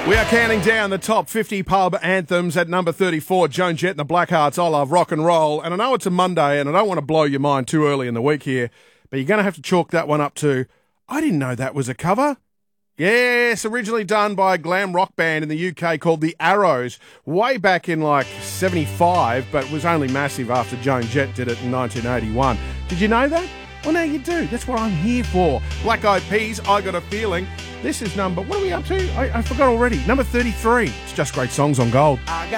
We are counting down the top 50 pub anthems at number 34, Joan Jett and the Blackhearts, I Love Rock and Roll. And I know it's a Monday and I don't want to blow your mind too early in the week here, but you're going to have to chalk that one up to, I didn't know that was a cover. Yes, originally done by a glam rock band in the UK called The Arrows, way back in like 75, but was only massive after Joan Jett did it in 1981. Did you know that? Well, now you do. That's what I'm here for. Black Eyed Peas, I Got a Feeling. This is number, what are we up to? I forgot already. Number 33. It's Just Great Songs on Gold. I got